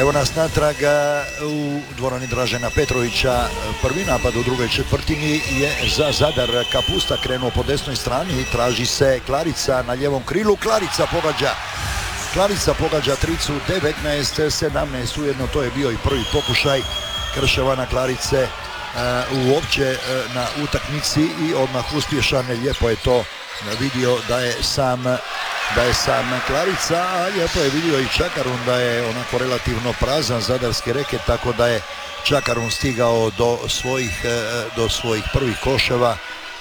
Evo nas natrag u dvorani Dražena Petrovića. Prvi napad u drugoj četvrtini je za Zadar. Kapusta krenuo po desnoj strani i traži se Klarica na ljevom krilu. Klarica pogađa tricu 19-17. Ujedno to je bio i prvi pokušaj Krševana Klarice uopće na utakmici i odmah uspješan. Lijepo je to vidio da je sam Klarica, a lijepo je vidio i Čakarun da je onako relativno prazan zadarski reket, tako da je Čakarun stigao do svojih prvih koševa.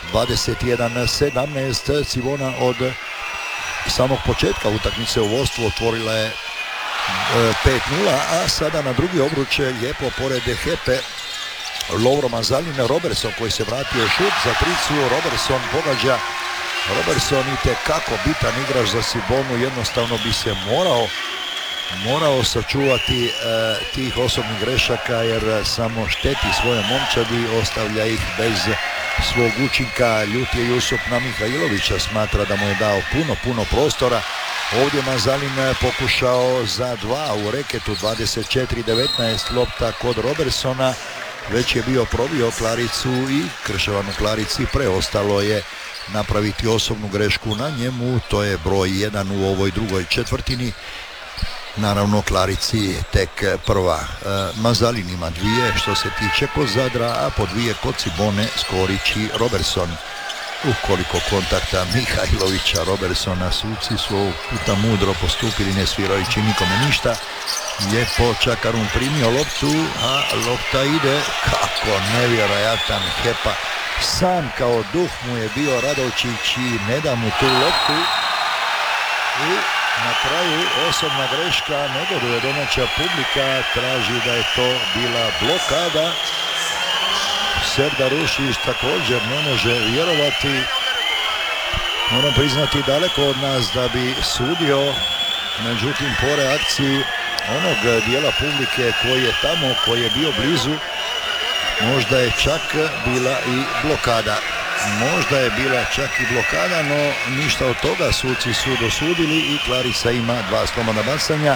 21-17. Cibona od samog početka utakmice u vodstvu otvorila je 5-0, a sada na drugi obruč lijepo pored Hepe Lovro Mazalin, Robertson koji se vratio šut za tricu. Robertson pogađa. Robertson itekako bitan igrač za Cibonu, jednostavno bi se morao sačuvati tih osobnih grešaka jer samo šteti svoje momčadi, ostavlja ih bez svog učinka. Ljut je Jusup na Mihajlovića, smatra da mu je dao puno prostora. Ovdje Mazalin pokušao za dva u reketu. 24-19 lopta kod Robertsona, već je bio probio Klaricu i Krševanu Klarici preostalo je napraviti osobnu grešku na njemu. To je broj 1 u ovoj drugoj četvrtini. Naravno Klarici tek prva. Mazalin ima dvije što se tiče kod Zadra, a po dvije kod Cibone Skorić i Robertson. Ukoliko kontakta Mihajlovića Robertsona, suci su ovog puta mudro postupili, ne svirajući nikome ništa. Lijepo Čakarun primio loptu, a lopta ide kako nevjerojatan Hepa. Sam kao duh mu je bio Radovčić i ne da mu tu loptu. I na kraju osobna greška, negoduje domaća publika, traži da je to bila blokada. Serdar Rušić također ne može vjerovati, moram priznati daleko od nas da bi sudio, međutim po reakciji onog dijela publike koji je tamo, koji je bio blizu, možda je čak bila i blokada. No ništa od toga, suci su dosudili i Klarica ima dva slobodna bacanja.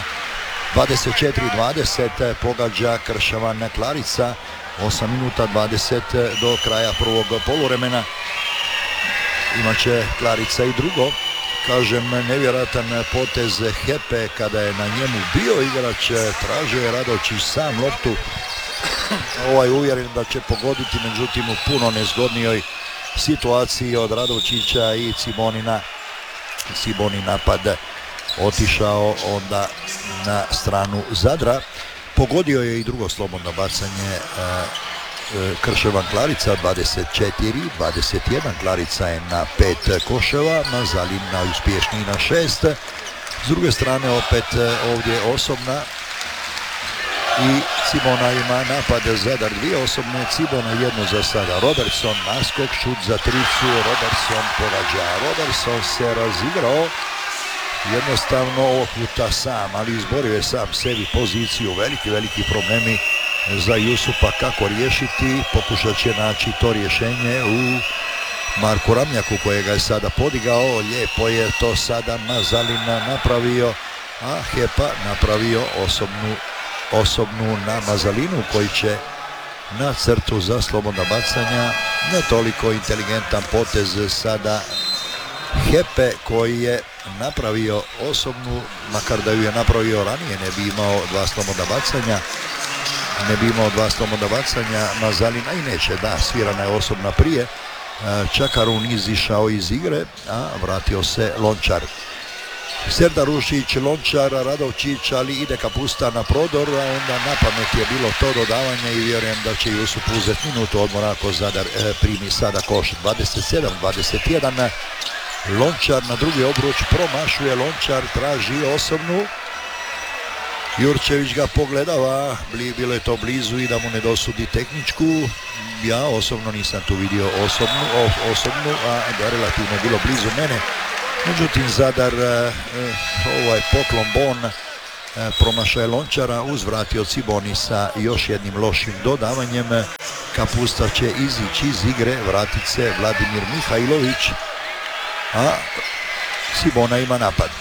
24-20 pogađa Krševan Klarica. 8 minuta 20 do kraja prvog poluvremena. Imaće Klarica i drugo. Kažem, nevjerojatan potez Hepe kada je na njemu bio igrač, tražio je Radovčić sam loptu. Uvjeren da će pogoditi, međutim u puno nezgodnijoj situaciji od Radovčića i Cibonin napad otišao onda na stranu Zadra. Pogodio je i drugo slobodno bacanje Krševan Klarica. 24-21. Klarica je na 5 koševa, Mazalin najuspješniji na 6. S druge strane opet ovdje osobna i Cibona ima napad. Zadar dvije osobne, Cibona jedno za sada. Robertson naskok, šut za tricu, Robertson pogađa. Robertson se razigrao jednostavno ovog puta sam, ali izborio je sam sebi poziciju. Veliki problemi za Jusupa kako riješiti. Pokušat će naći to rješenje u Marku Ramljaku kojega je sada podigao. Lijepo je to sada Mazalin napravio, a Hepa napravio osobnu na Mazalinu koji će na crtu za slobodna bacanja. Ne toliko inteligentan potez sada Hepe koji je napravio osobnu, makar da ju je napravio ranije ne bi imao dva slobodna bacanja Mazalina i neće, da, svirana je osobna prije. Čakarun izišao iz igre, a vratio se Lončar. Serdar Rušić, Lončar, Radovčić, ali ide Kapusta na prodor, a onda na pamet je bilo to dodavanje i vjerujem da će Jusup uzeti minutu odmora ako Zadar primi sada koš. 27-21. Lončar na drugi obruč, promašuje Lončar, traži osobnu. Jurčević ga pogledava, bilo je to blizu i da mu ne dosudi tehničku. Ja osobno nisam tu vidio osobnu, a da relativno je bilo blizu mene. Međutim, Zadar, poklon Bon, promašaj Lončara, uzvratio Ciboni sa još jednim lošim dodavanjem. Kapusta će izići iz igre, vratit se Vladimir Mihajlović, a Cibona ima napad.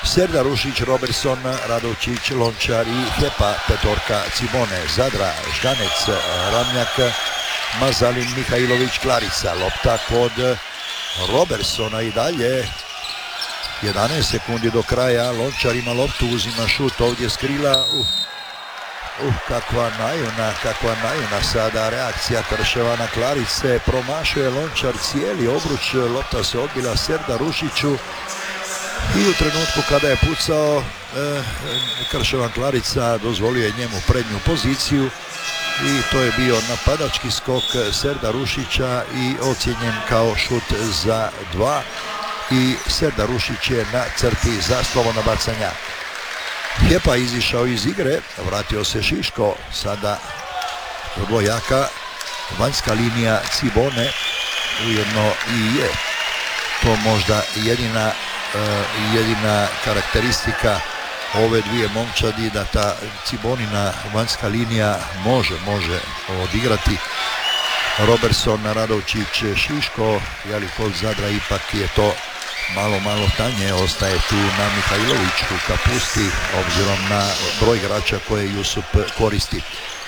Serda Rušić, Robertson, Radovčić, Lončar i Hepa, petorka Cibone, Zadra, Žganec, Ramljak, Mazalin, Mihajlović, Klarica. Lopta kod Robertsona i dalje. 11 sekundi do kraja. Lončar ima loptu, uzima šut ovdje s krila. Kakva najuna sada reakcija Krševa na Klarice. Promašuje Lončar cijeli obruč. Lopta se odbila Serda Rušiću. I u trenutku kada je pucao, Krševan Klarica dozvolio je njemu prednju poziciju i to je bio napadački skok Serda Rušića i ocijenjen kao šut za 2 i Serda Rušić je na crti za slobodna bacanja. Hepa izišao iz igre, vratio se Šiško, sada vrlo jaka vanjska linija Cibone, ujedno i je to možda jedina karakteristika ove dvije momčadi, da ta Cibonina vanjska linija može odigrati. Robertson, Radovčić, Šiško, jeli kod Zadra ipak je to malo tanje, ostaje tu na Mihajloviću Kapusti obzirom na broj igrača koje Jusup koristi.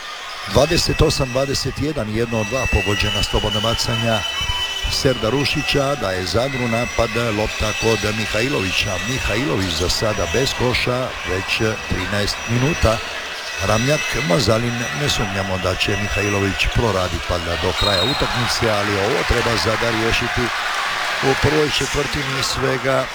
28-21, jedno od 2 pogođena slobodna bacanja Serda Rušića, da je Zadru napad, lopta kod Mihajlovića. Mihajlović za sada bez koša, već 13 minuta. Ramljak, Mazalin, ne sumnjamo da će Mihajlović proraditi do kraja utakmice, ali ovo treba Zadar riješiti u prvoj četvrtini svega,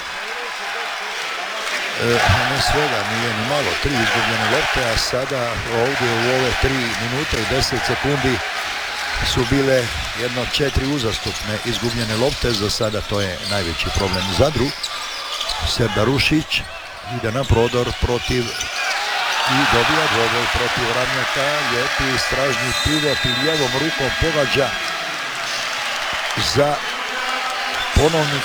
nije ni malo, 3 izgubljene lopte, a sada ovdje u ove 3 minute i 10 sekundi su bile jedno 4 uzastopne izgubljene lopte. Za sada to je najveći problem u Zadru. Serda Rušić ide na prodor protiv i dobija dvoboj protiv Ramljaka. Lijepi stražni pivot i lijevom rukom pogađa za ponovnih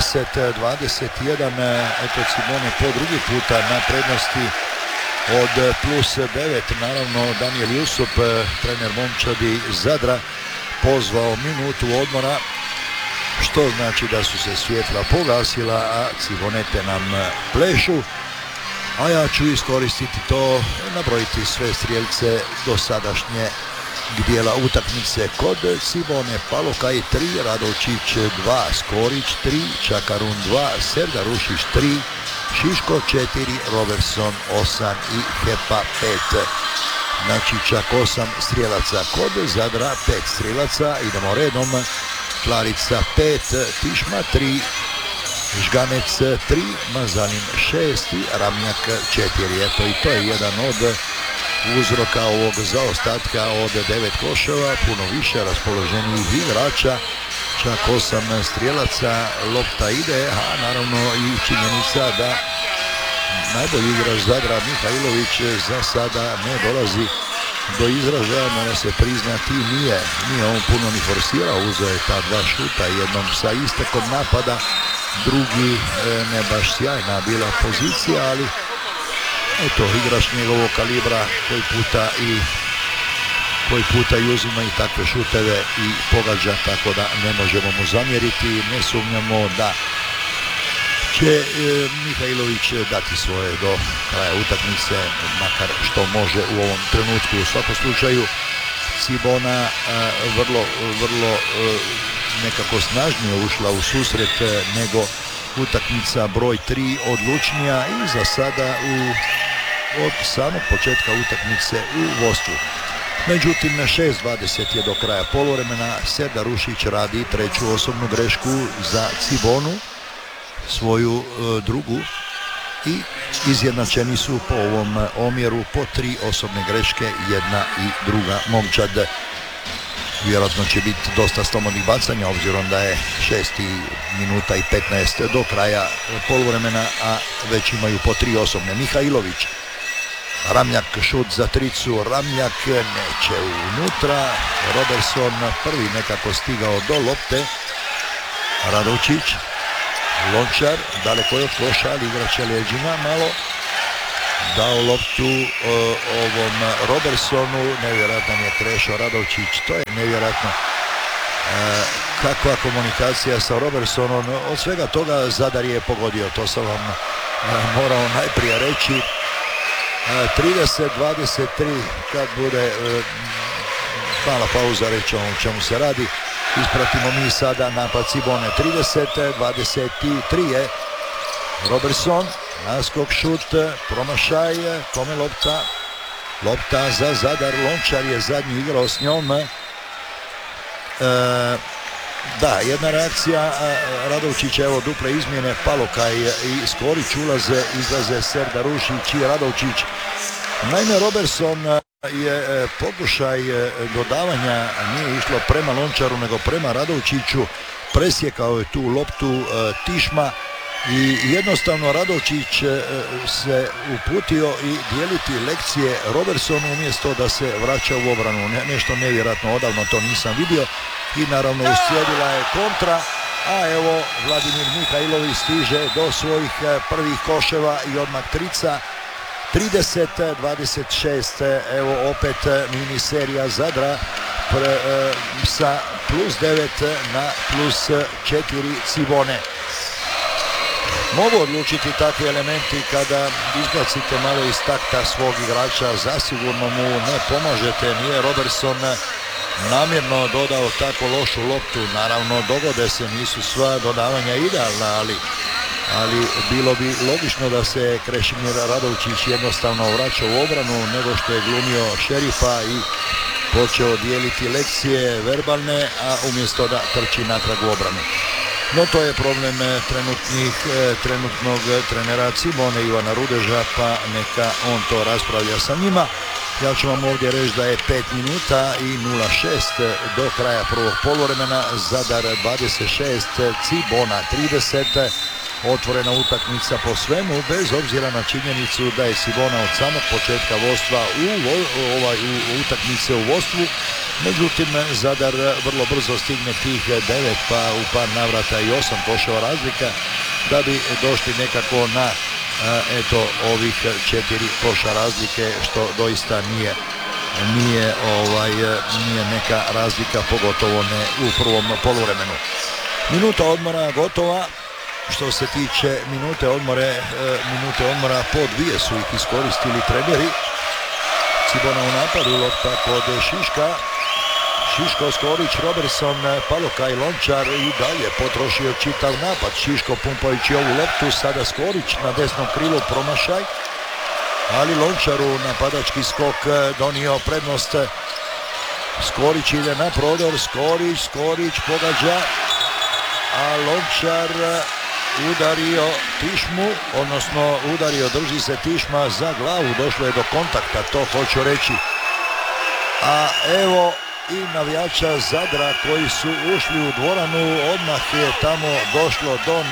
30-21. Eto Cibone po drugi puta na prednosti od +9. Naravno Danijel Jusup, trener momčadi Zadra, pozvao minutu odmora, što znači da su se svjetla pogasila, a Cibonete nam plešu. A ja ću iskoristiti to, nabrojiti sve strijelce do sadašnje dijela utakmice. Kod Cibone Palokaj 3, Radovčić 2, Skorić 3, Čakarun 2, Serda Rušić 3, Šiško 4, Robertson 8 i Hepa 5. Znači čak 8 strijelaca. Kod Zadra 5 strijelaca. Idemo redom. Klarica 5, Tišma 3, Žganec 3, Mazalin 6 i Ramljak 4. Eto i to je jedan od uzroka ovog zaostatka od 9 koševa, puno više raspoloženijih igrača, čak 8 strijelaca, lopta ide, a naravno i činjenica da najbolji igrač Zadra Mihajlović za sada ne dolazi do izražaja, mora se priznati, nije on puno ni forsirao, uzeo je ta 2 šuta, jednom sa istekom napada, drugi ne baš sjajna bila pozicija, ali eto, igrač njegovog kalibra koji puta i uzima i takve šuteve i pogađa, tako da ne možemo mu zamjeriti. Ne sumnjamo da će Mihajlović dati svoje do kraja utakmice, makar što može u ovom trenutku. U svakom slučaju Cibona vrlo nekako snažnije ušla u susret nego utakmica broj 3, odlučnija i za sada od samog početka utakmice u vodstvu. Međutim, 6:20 je do kraja poluvremena. Serda Rušić radi treću osobnu grešku za Cibonu, svoju drugu, i izjednačeni su po ovom omjeru po 3 osobne greške, jedna i druga momčad. Vjerojatno će biti dosta slobodnih bacanja, obzirom da je 6 minuta i 15 do kraja poluvremena, a već imaju po 3 osobne. Mihajlović, Ramljak šut za tricu, Ramljak neće unutra, Robertson prvi nekako stigao do lopte, Radovčić, Lončar, daleko je od koša, ali igrače leđima malo, dao loptu ovom Robertsonu, nevjerojatno je krešao Radovčić, to je nevjerojatno kakva komunikacija sa Robertsonom. Od svega toga Zadar je pogodio, to sam vam moramo najprije reći. 30-23, kad bude mala pauza, reći o čemu se radi. Ispratimo mi sada napad Cibone. 30-23 je Robertson, naskok, šut, promašaj, kome lopta za Zadar. Lončar je zadnji igrao s njom. Da, jedna reakcija Radovčić, evo duple izmjene, Palokaj i Skorić izlaze Serdarušić i Radovčić. Naime, Robertson je pokušaj dodavanja, nije išlo prema Lončaru nego prema Radovčiću, presjekao je tu loptu Tišma i jednostavno Radovčić se uputio i dijeliti lekcije Robertsonu umjesto da se vraća u obranu. Nešto nevjerojatno, odavno to nisam vidio i naravno uslijedila je kontra, a evo Vladimir Mihajlović stiže do svojih prvih koševa i odmah trica. 30-26, evo opet mini serija Zadra sa +9 na +4 Cibone. Mogu odlučiti takvi elementi kada izbacite malo iz takta svog igrača, zasigurno mu ne pomažete. Nije Robertson namjerno dodao tako lošu loptu, naravno dogode se, nisu sva dodavanja idealna, ali bilo bi logično da se Krešimir Radovčić jednostavno vraća u obranu nego što je glumio šerifa i počeo dijeliti lekcije verbalne, a umjesto da trči natrag u obranu. No to je problem trenutnog trenera Cibone Ivana Rudeža, pa neka on to raspravlja sa njima. Ja ću vam ovdje reći da je 5 minuta i 0,6 do kraja prvog poluvremena. Zadar 26, Cibona 30. Otvorena utakmica po svemu, bez obzira na činjenicu da je Cibona od samog početka vodstva u utakmice u vodstvu. Međutim, Zadar vrlo brzo stigne tih 9, pa u par navrata i 8 koševa razlika, da bi došli nekako na ovih 4 koša razlike, što doista nije neka razlika, pogotovo ne u prvom poluvremenu. Minuta odmora gotova. Što se tiče minute odmora, po 2 su ih iskoristili treneri. Cibona u napadu, lopta kod Šiško, Skorić, Robertson, Palokaj, Lončar i dalje potrošio čitav napad. Šiško pumpajući ovu loptu, sada Skorić na desnom krilu, promašaj, ali Lončaru napadački skok donio prednost. Skorić ide na prodor, Skorić pogađa, a Lončar udario Tišmu, odnosno drži se Tišma za glavu, došlo je do kontakta, to hoću reći. A evo i navijača Zadra koji su ušli u dvoranu, odmah je tamo došlo do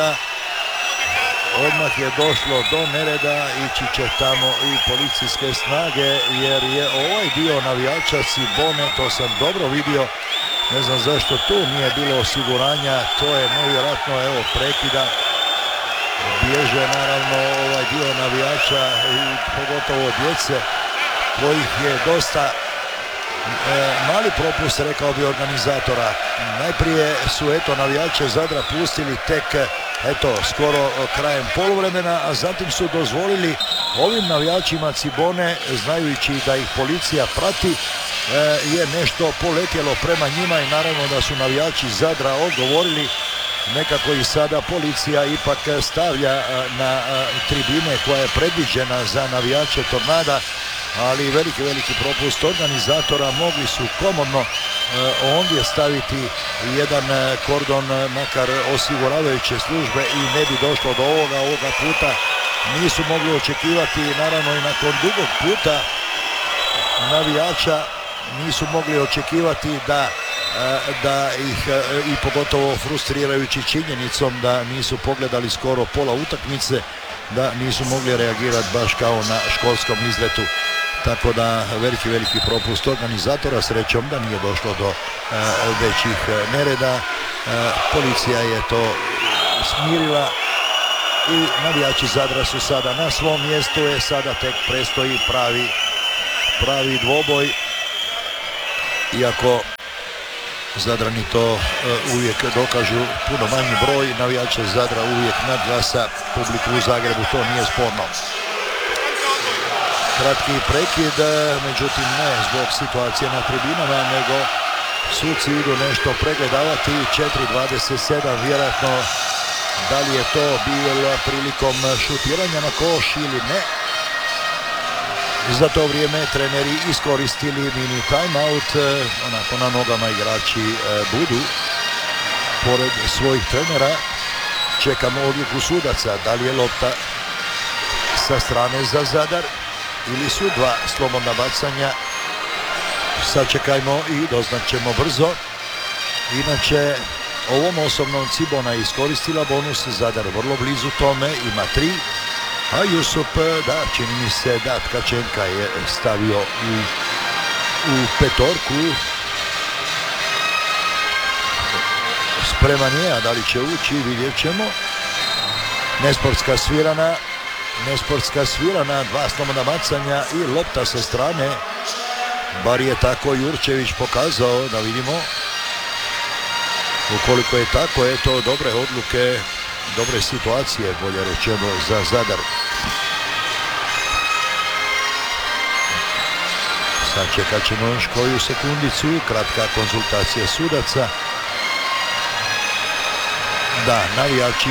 nereda, ići će tamo i policijske snage, jer je ovaj dio navijača Cibone, to sam dobro vidio, ne znam zašto tu nije bilo osiguranja, to je nevjerojatno, evo prekida, bježe naravno ovaj dio navijača i pogotovo djece, kojih je dosta. Mali propust, rekao bi, organizatora. Najprije su navijače Zadra pustili tek skoro krajem poluvremena, a zatim su dozvolili ovim navijačima Cibone, znajući da ih policija prati, je nešto poletjelo prema njima i naravno da su navijači Zadra odgovorili. Nekako i sada policija ipak stavlja na tribine koja je predviđena za navijače Tornada, ali veliki propust organizatora. Mogli su komodno ondje staviti jedan kordon, makar osiguravajuće službe, i ne bi došlo do ovoga puta. Nisu mogli očekivati, naravno i nakon dugog puta navijača, nisu mogli očekivati da ih, i pogotovo frustrirajući činjenicom da nisu pogledali skoro pola utakmice, da nisu mogli reagirati baš kao na školskom izletu. Tako da veliki propust organizatora, srećom da nije došlo do većih nereda. Policija je to smirila i navijači Zadra su sada na svom mjestu, sada tek predstoji pravi dvoboj. Iako Zadrani to uvijek dokažu, puno manji broj navijača Zadra uvijek nadglasa publiku u Zagrebu, to nije sporno. Kratki prekid, međutim ne zbog situacije na tribinama, nego suci idu nešto pregledavati. 4:27, vjerojatno da li je to bilo prilikom šutiranja na koš ili ne. Za to vrijeme treneri iskoristili mini timeout, onako na nogama igrači budu pored svojih trenera. Čekamo odluku sudaca, da li je lopta sa strane za Zadar ili su dva slobodna bacanja. Sačekajmo i doznaćemo brzo. Inače, ovom osobnom Cibona je iskoristila bonus, Zadar vrlo blizu tome, ima 3. A Jusup, da, čini mi se da Tkačenka je stavio u petorku. Spreman je, a da li će ući, vidjet ćemo. Nesportska svirana, dva slobodna bacanja i lopta sa strane. Bar je tako Jurčević pokazao, da vidimo. Ukoliko je tako, eto, dobre odluke, dobre situacije, bolje rečeno, za Zadar. Sačekat ćemo još koju sekundicu, kratka konzultacija sudaca. Da, navijači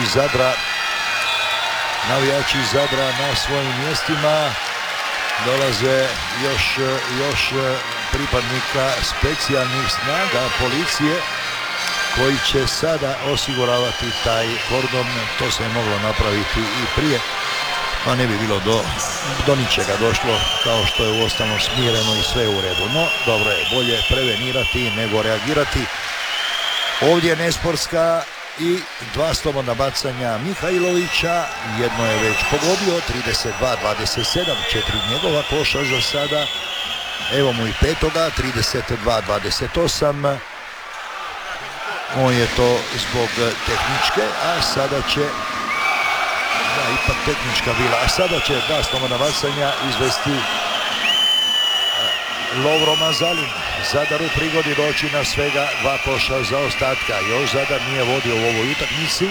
Zadra na svojim mjestima, dolaze još pripadnika specijalnih snaga policije koji će sada osiguravati taj kordon. To se je moglo napraviti i prije, pa ne bi bilo do ničega došlo, kao što je uostalom smireno i sve u redu. No, dobro je, bolje prevenirati nego reagirati. Ovdje je nesportska i dva slobodna bacanja Mihajlovića, jedno je već pogodio, 32-27, 4 njegova koša za sada. Evo mu i petoga, 32-28. On je to zbog tehničke, a sada će, da, ipak tehnička bila, a sada će dva slobodna bacanja izvesti Lovro Mazalin. Zadar u prigodi doći na svega 2 koša za ostatka. Još Zadar nije vodio u ovoj utakmici.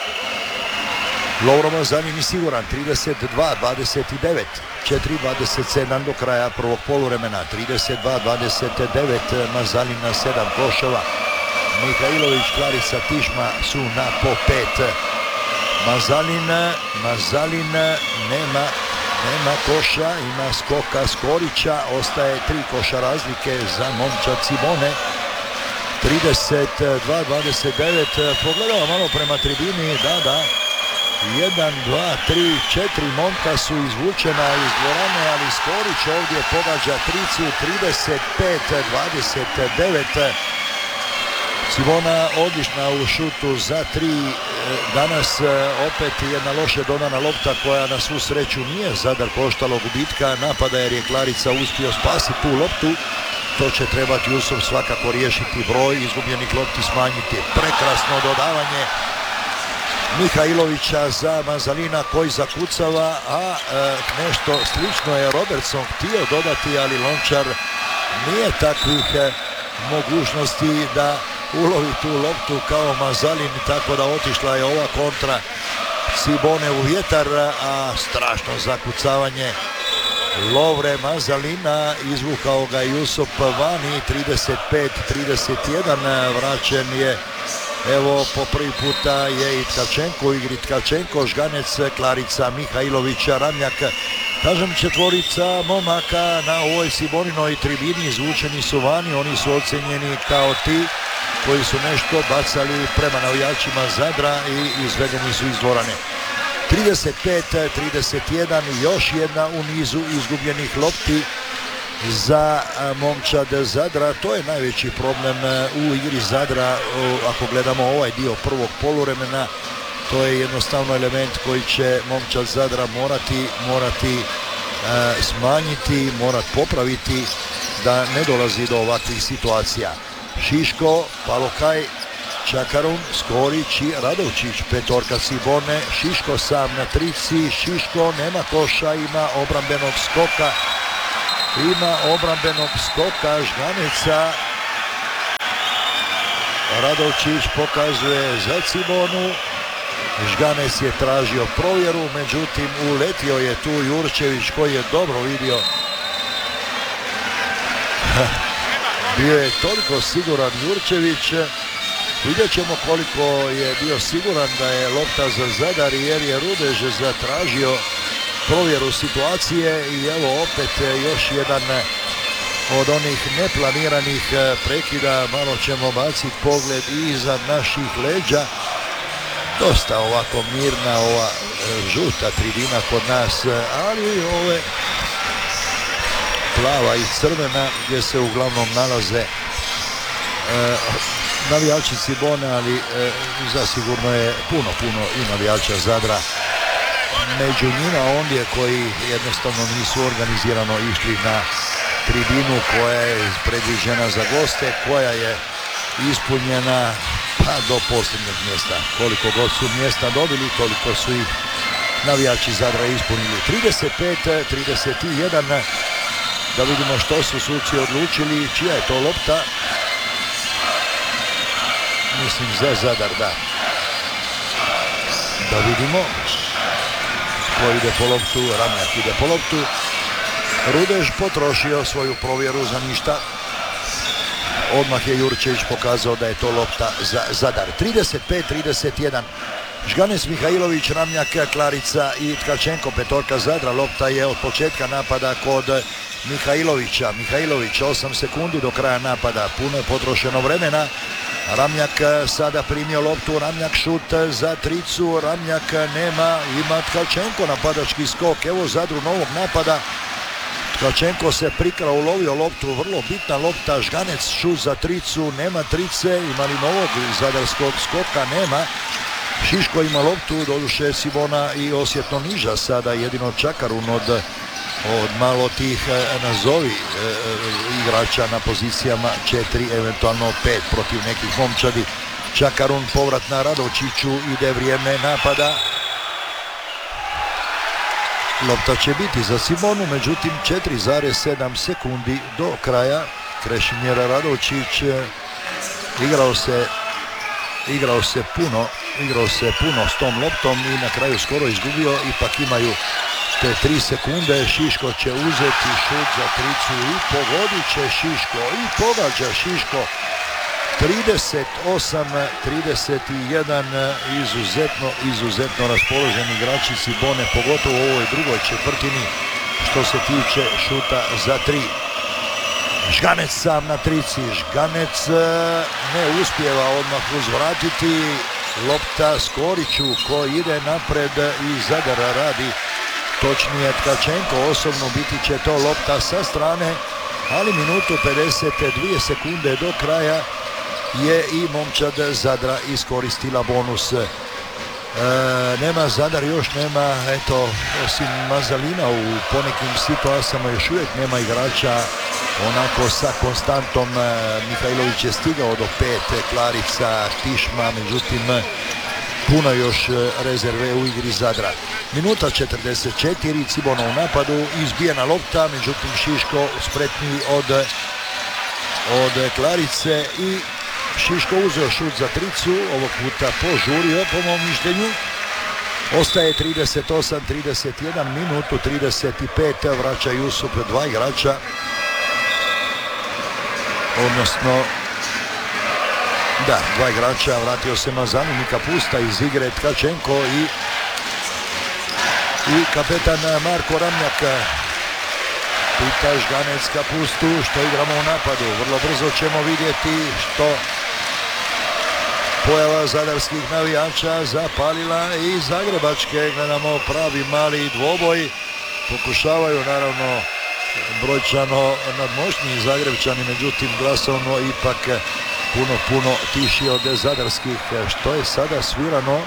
Lovro Mazalin je siguran, 32-29, 4:27 do kraja prvog poluvremena, 32-29, Mazalin na 7 koševa. Mihajlović, Klarica, Tišma su na po 5. Mazalin nema koša, ima skoka Skorića, ostaje 3 koša razlike za momčad Cibone. 32-29, pogledamo malo prema tribini, da, 1, 2, 3, 4 momka su izvučena iz dvorane, ali Skorić ovdje pogađa tricu, 35-29. Cibona odlična u šutu za 3, danas opet jedna loše dodana lopta koja na svu sreću nije Zadar koštalo gubitka napada, jer je Klarica uspio spasiti tu loptu. To će trebati Jusuf svakako riješiti, broj izgubljenih lopti smanjiti. Prekrasno dodavanje Mihajlovića za Mazalina koji zakucava, a nešto slično je Robertson htio dodati, ali Lončar nije takvih mogućnosti da ulovi tu loptu kao Mazalin, tako da otišla je ova kontra Cibone u vjetar, a strašno zakucavanje Lovre Mazalina, izvukao ga Jusup vani. 35-31, vraćen je, evo po prvi puta je i Tkačenko u igri. Tkačenko, Žganec, Klarica, Mihajlovića, Ramljak. Kažem, četvorica momaka na ovoj Ciboninoj tribini izvučeni su vani, oni su ocenjeni kao ti koji su nešto bacali prema navijačima Zadra i izvedeni su iz dvorane. 35-31, još jedna u nizu izgubljenih lopti za momčad Zadra. To je najveći problem u igri Zadra. Ako gledamo ovaj dio prvog poluvremena, to je jednostavno element koji će momčad Zadra morati smanjiti, morati popraviti da ne dolazi do ovakvih situacija. Šiško, Palokaj, Čakarun, Skorić i Radovčić, petorka Cibone. Šiško sam na trici, Šiško nema koša, ima obrambenog skoka Žganeca. Radovčić pokazuje za Cibonu. Žganec je tražio provjeru, međutim uletio je tu Jurčević koji je dobro vidio. Bio je toliko siguran Jurčević. Vidjet ćemo koliko je bio siguran da je lopta za Zadar, jer je Rudež zatražio provjeru situacije i evo opet još jedan od onih neplaniranih prekida. Malo ćemo baciti pogled iza naših leđa. Dosta ovako mirna ova žuta tribina kod nas, ali ove plava i crvena gdje se uglavnom nalaze navijači Cibone, ali zasigurno je puno i navijača Zadra među njima ondje koji jednostavno nisu organizirano išli na tribinu koja je predviđena za goste, koja je ispunjena pa do posljednjeg mjesta. Koliko god su mjesta dobili, toliko su i navijači Zadra ispunili. 35-31. Da vidimo što su suci odlučili, čija je to lopta. Mislim za Zadar, da. Da vidimo ko ide po loptu. Ramljak ide po loptu. Rudež potrošio svoju provjeru za ništa. Odmah je Jurčević pokazao da je to lopta za Zadar. 35-31. Žganec, Mihajlović, Ramljak, Klarica i Tkačenko, petorka Zadra. Lopta je od početka napada kod Mihajlovića. Mihajlović 8 sekundi do kraja napada. Puno je potrošeno vremena. Ramljak sada primio loptu. Ramljak šut za tricu. Ramljak nema. Ima Tkačenko napadački skok. Evo Zadru novog napada. Tkačenko se prikrao, ulovio loptu, vrlo bitna lopta. Žganec šut za tricu, nema trice. Ima li novog zadarskog skoka? Nema. Šiško ima loptu, doduše Cibona i osjetno niža sada, jedino Čakarun od malo tih nazovi igrača na pozicijama 4, eventualno 5 protiv nekih momčadi. Čakarun, povrat na Radovčiću, ide vrijeme napada. Lopta će biti za Cibonu, međutim 4,7 sekundi do kraja. Krešimir Radovčić igrao se puno s tom loptom i na kraju skoro izgubio. Ipak imaju te 3 sekunde. Šiško će uzeti šut za tricu i pogodit će Šiško i pogađa Šiško. 38-31. izuzetno raspoloženi igrači Cibone, pogotovo u ovoj drugoj četvrtini što se tiče šuta za 3. Žganec sam na trici. Žganec ne uspijeva odmah uzvratiti. Lopta Skoriću koji ide napred i Zadar radi točnije Tkačenko osobno. Biti će to lopta sa strane, ali minutu 52 sekunde do kraja je i momčad Zadra iskoristila bonus. Nema Zadar, još nema, eto, osim Mazalina u ponekim situacijama još uvijek nema igrača onako sa konstantom. Mihajlović je stigao do 5, Klarica, Tišma, međutim puno još rezerve u igri Zadra. Minuta 44, Cibona u napadu, izbijena lopta, međutim Šiško spretniji od Klarice i Šiško uzeo šut za tricu, ovog puta požurio po mom mišljenju. Ostaje 38-31, minutu 35, vraća Jusup 2 igrača. Odnosno, da, 2 igrača, vratio se Mazanu, Mika pusta iz igre Tkačenko i kapetan Marko Ramljak. Pita Žganec Kapustu što igramo u napadu. Vrlo brzo ćemo vidjeti što pojava zadarskih navijača zapalila i zagrebačke. Gledamo pravi mali dvoboj. Pokušavaju naravno brojčano nadmoćniji Zagrebčani, međutim glasovno ipak puno tiši od zadarskih. Što je sada svirano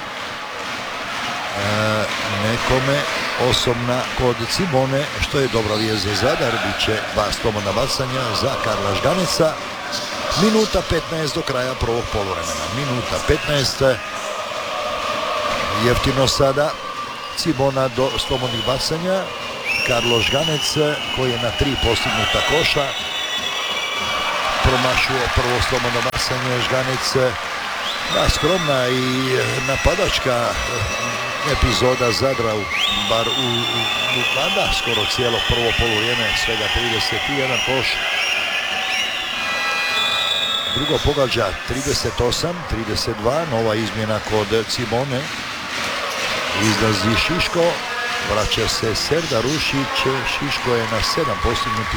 nekome osobna kod Cibone, što je dobra vijest za Zadar. Biće slobodna bacanja za Karla Žganeca. Minuta 15 do kraja prvog poluvremena. Minuta 15. Jeftino sada Cibona do slobodnih bacanja. Karlo Žganec koji je na 3 postignuta koša. promašuje prvo slobodno bacanje Žganice. Da, skromna i napadačka epizoda Zadra, bar u skoro cijelo prvo poluvrijeme, svega 31 koš. Drugo pogađa 38-32, nova izmjena kod Cibone. Izlazi Šiško, vraća se Serdar Rušić, Šiško je na 7 postignutih